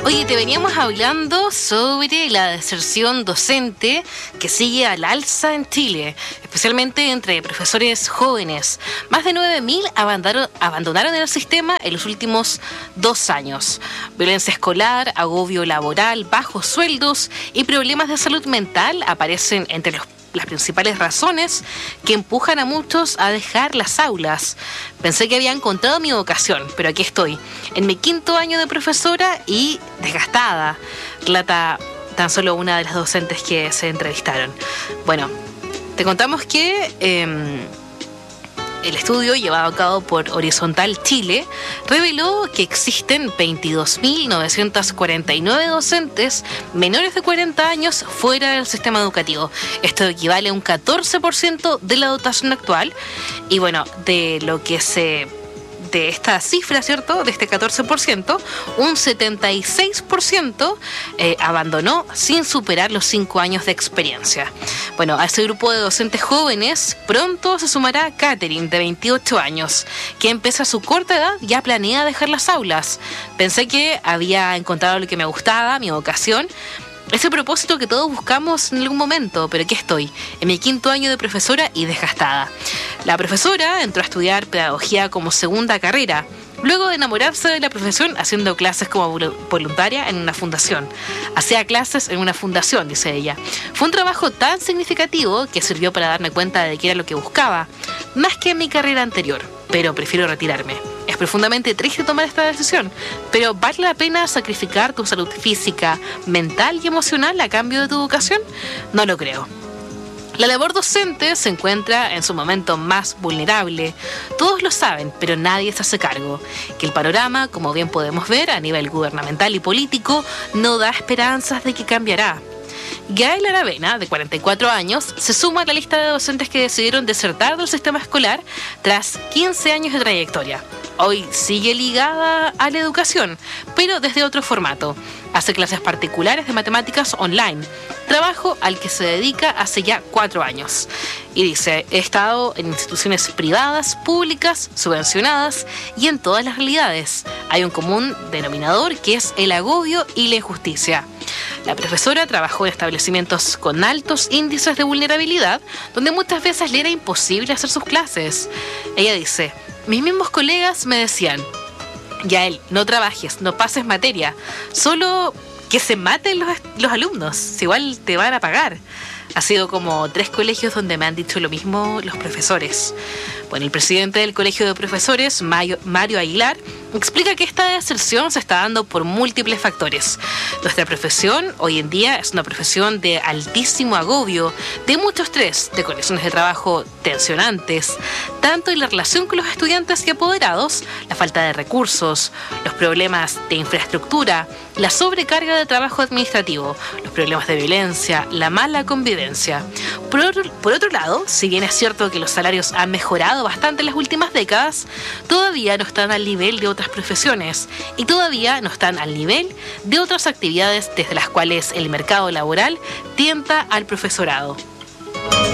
Oye, te veníamos hablando sobre la deserción docente que sigue al alza en Chile, especialmente entre profesores jóvenes. Más de 9.000 abandonaron el sistema en los últimos 2 años. Violencia escolar, agobio laboral, bajos sueldos y problemas de salud mental aparecen entre las principales razones que empujan a muchos a dejar las aulas. Pensé que había encontrado mi vocación, pero aquí estoy, en mi 5º año de profesora y desgastada, relata tan solo una de las docentes que se entrevistaron. Bueno, te contamos que el estudio llevado a cabo por Horizontal Chile reveló que existen 22.949 docentes menores de 40 años fuera del sistema educativo. Esto equivale a un 14% de la dotación actual. Y bueno, de esta cifra, ¿cierto? De este 14%, un 76% abandonó sin superar los 5 años de experiencia. Bueno, a ese grupo de docentes jóvenes pronto se sumará Catherine, de 28 años, que empieza a su corta edad ya planea dejar las aulas. Pensé que había encontrado lo que me gustaba, mi vocación, ese propósito que todos buscamos en algún momento, pero aquí estoy, en mi 5º año de profesora y desgastada. La profesora entró a estudiar pedagogía como segunda carrera, luego de enamorarse de la profesión haciendo clases como voluntaria en una fundación. Hacía clases en una fundación, dice ella. Fue un trabajo tan significativo que sirvió para darme cuenta de que era lo que buscaba, más que en mi carrera anterior, pero prefiero retirarme. Es profundamente triste tomar esta decisión, pero ¿vale la pena sacrificar tu salud física, mental y emocional a cambio de tu educación? No lo creo. La labor docente se encuentra en su momento más vulnerable. Todos lo saben, pero nadie se hace cargo. Que el panorama, como bien podemos ver a nivel gubernamental y político, no da esperanzas de que cambiará. Gael Aravena, de 44 años, se suma a la lista de docentes que decidieron desertar del sistema escolar tras 15 años de trayectoria. Hoy sigue ligada a la educación, pero desde otro formato. Hace clases particulares de matemáticas online, trabajo al que se dedica hace ya 4 años. Y dice, he estado en instituciones privadas, públicas, subvencionadas y en todas las realidades. Hay un común denominador que es el agobio y la injusticia. La profesora trabajó en establecimientos con altos índices de vulnerabilidad, donde muchas veces le era imposible hacer sus clases. Ella dice, mis mismos colegas me decían, Yael, no trabajes, no pases materia, solo que se maten los alumnos, si igual te van a pagar. Ha sido como 3 colegios donde me han dicho lo mismo los profesores. Bueno, el presidente del Colegio de Profesores, Mario Aguilar, explica que esta deserción se está dando por múltiples factores. Nuestra profesión hoy en día es una profesión de altísimo agobio, de mucho estrés, de condiciones de trabajo tensionantes, tanto en la relación con los estudiantes y apoderados, la falta de recursos, los problemas de infraestructura, la sobrecarga de trabajo administrativo, los problemas de violencia, la mala convivencia. Por otro lado, si bien es cierto que los salarios han mejorado bastante en las últimas décadas, todavía no están al nivel de otras profesiones y todavía no están al nivel de otras actividades desde las cuales el mercado laboral tienta al profesorado.